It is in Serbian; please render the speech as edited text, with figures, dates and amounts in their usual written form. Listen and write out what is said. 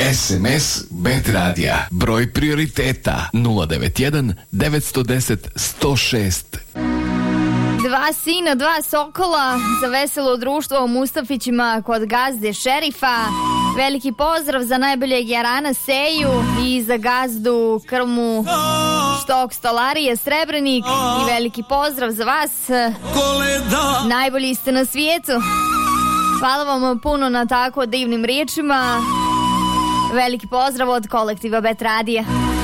SMS Bet Radija. Broj prioriteta 091 910 106. Dva sina, dva sokola za veselo društvo u Mustafićima kod gazde šerifa. Veliki pozdrav za najboljeg Jarana Seju i za gazdu Krmu Štok Stolarije Srebrenik. I veliki pozdrav za vas. Najbolji ste na svijetu. Hvala vam puno na tako divnim riječima. Veliki pozdrav od kolektiva Bet Radija.